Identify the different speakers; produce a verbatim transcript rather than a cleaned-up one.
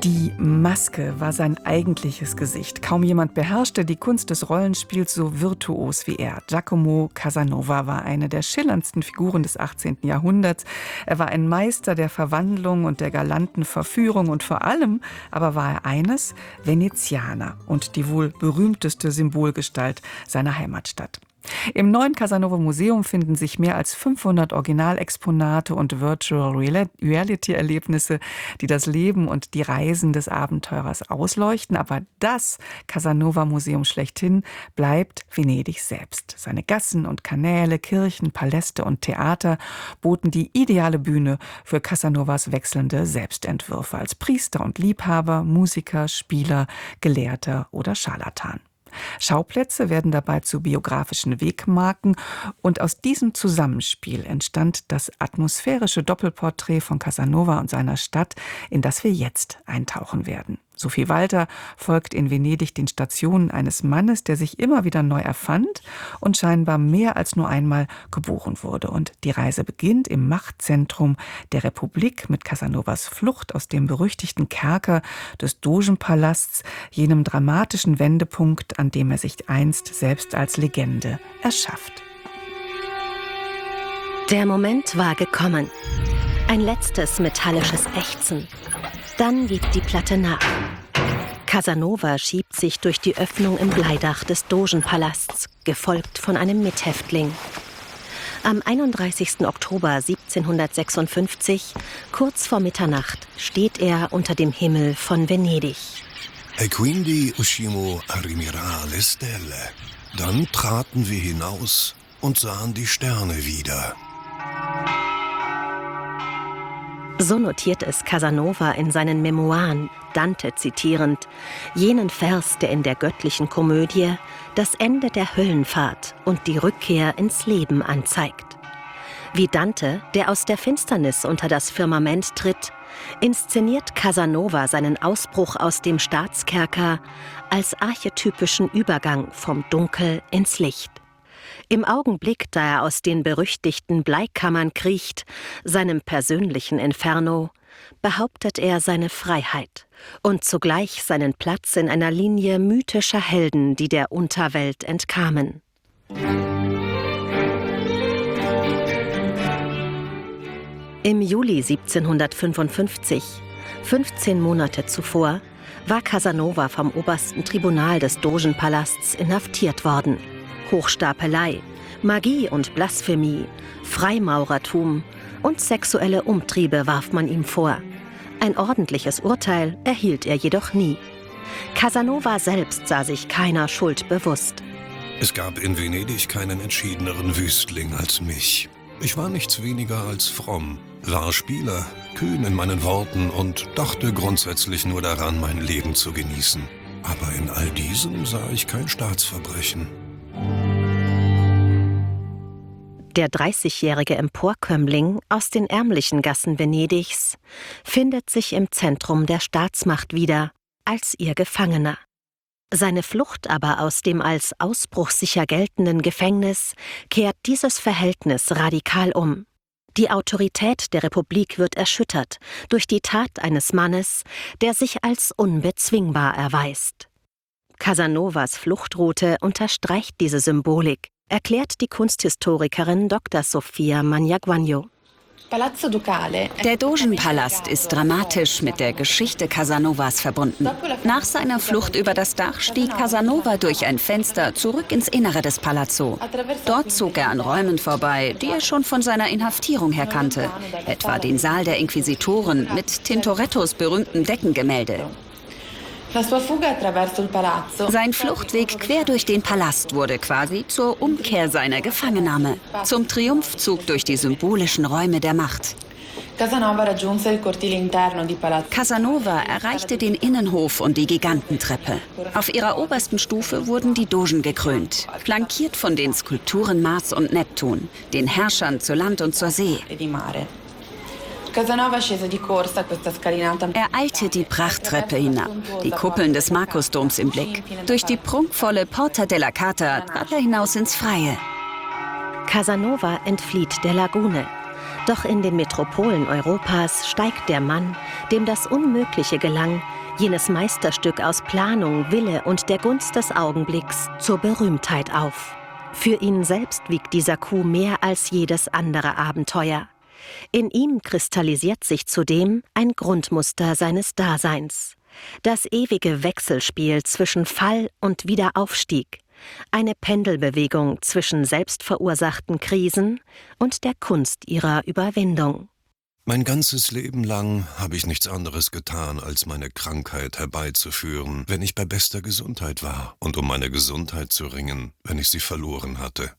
Speaker 1: Die Maske war sein eigentliches Gesicht. Kaum jemand beherrschte die Kunst des Rollenspiels so virtuos wie er. Giacomo Casanova war eine der schillerndsten Figuren des achtzehnten Jahrhunderts. Er war ein Meister der Verwandlung und der galanten Verführung und vor allem aber war er eines, Venezianer und die wohl berühmteste Symbolgestalt seiner Heimatstadt. Im neuen Casanova Museum finden sich mehr als fünfhundert Originalexponate und Virtual Reality Erlebnisse, die das Leben und die Reisen des Abenteurers ausleuchten. Aber das Casanova Museum schlechthin bleibt Venedig selbst. Seine Gassen und Kanäle, Kirchen, Paläste und Theater boten die ideale Bühne für Casanovas wechselnde Selbstentwürfe als Priester und Liebhaber, Musiker, Spieler, Gelehrter oder Scharlatan. Schauplätze werden dabei zu biografischen Wegmarken und aus diesem Zusammenspiel entstand das atmosphärische Doppelporträt von Casanova und seiner Stadt, in das wir jetzt eintauchen werden. Sophie Walter folgt in Venedig den Stationen eines Mannes, der sich immer wieder neu erfand und scheinbar mehr als nur einmal geboren wurde. Und die Reise beginnt im Machtzentrum der Republik mit Casanovas Flucht aus dem berüchtigten Kerker des Dogenpalasts, jenem dramatischen Wendepunkt, an dem er sich einst selbst als Legende erschafft.
Speaker 2: Der Moment war gekommen. Ein letztes metallisches Ächzen. Dann gibt die Platte nach. Casanova schiebt sich durch die Öffnung im Bleidach des Dogenpalasts, gefolgt von einem Mithäftling. Am einunddreißigsten Oktober siebzehnhundertsechsundfünfzig, kurz vor Mitternacht, steht er unter dem Himmel von Venedig.
Speaker 3: E quindi uscimmo a rimirare le stelle. Dann traten wir hinaus und sahen die Sterne wieder.
Speaker 2: So notiert es Casanova in seinen Memoiren, Dante zitierend, jenen Vers, der in der göttlichen Komödie das Ende der Höllenfahrt und die Rückkehr ins Leben anzeigt. Wie Dante, der aus der Finsternis unter das Firmament tritt, inszeniert Casanova seinen Ausbruch aus dem Staatskerker als archetypischen Übergang vom Dunkel ins Licht. Im Augenblick, da er aus den berüchtigten Bleikammern kriecht, seinem persönlichen Inferno, behauptet er seine Freiheit und zugleich seinen Platz in einer Linie mythischer Helden, die der Unterwelt entkamen. Im Juli siebzehnhundertfünfundfünfzig, fünfzehn Monate zuvor, war Casanova vom obersten Tribunal des Dogenpalasts inhaftiert worden. Hochstapelei, Magie und Blasphemie, Freimaurertum und sexuelle Umtriebe warf man ihm vor. Ein ordentliches Urteil erhielt er jedoch nie. Casanova selbst sah sich keiner Schuld bewusst.
Speaker 3: Es gab in Venedig keinen entschiedeneren Wüstling als mich. Ich war nichts weniger als fromm, war Spieler, kühn in meinen Worten und dachte grundsätzlich nur daran, mein Leben zu genießen. Aber in all diesem sah ich kein Staatsverbrechen.
Speaker 2: Der dreißigjährige Emporkömmling aus den ärmlichen Gassen Venedigs findet sich im Zentrum der Staatsmacht wieder, als ihr Gefangener. Seine Flucht aber aus dem als ausbruchssicher geltenden Gefängnis kehrt dieses Verhältnis radikal um. Die Autorität der Republik wird erschüttert durch die Tat eines Mannes, der sich als unbezwingbar erweist. Casanovas Fluchtroute unterstreicht diese Symbolik, erklärt die Kunsthistorikerin Doktor Sofia Magnaguagno.
Speaker 4: Der Dogenpalast ist dramatisch mit der Geschichte Casanovas verbunden. Nach seiner Flucht über das Dach stieg Casanova durch ein Fenster zurück ins Innere des Palazzo. Dort zog er an Räumen vorbei, die er schon von seiner Inhaftierung her kannte, etwa den Saal der Inquisitoren mit Tintorettos berühmtem Deckengemälde. Sein Fluchtweg quer durch den Palast wurde quasi zur Umkehr seiner Gefangennahme, zum Triumphzug durch die symbolischen Räume der Macht. Casanova erreichte den Innenhof und die Gigantentreppe. Auf ihrer obersten Stufe wurden die Dogen gekrönt, flankiert von den Skulpturen Mars und Neptun, den Herrschern zu Land und zur See. Er eilte die Prachttreppe hinab, die Kuppeln des Markusdoms im Blick. Durch die prunkvolle Porta della Carta trat er hinaus ins Freie.
Speaker 2: Casanova entflieht der Lagune. Doch in den Metropolen Europas steigt der Mann, dem das Unmögliche gelang, jenes Meisterstück aus Planung, Wille und der Gunst des Augenblicks, zur Berühmtheit auf. Für ihn selbst wiegt dieser Coup mehr als jedes andere Abenteuer. In ihm kristallisiert sich zudem ein Grundmuster seines Daseins. Das ewige Wechselspiel zwischen Fall und Wiederaufstieg. Eine Pendelbewegung zwischen selbstverursachten Krisen und der Kunst ihrer Überwindung.
Speaker 3: Mein ganzes Leben lang habe ich nichts anderes getan, als meine Krankheit herbeizuführen, wenn ich bei bester Gesundheit war, und um meine Gesundheit zu ringen, wenn ich sie verloren hatte.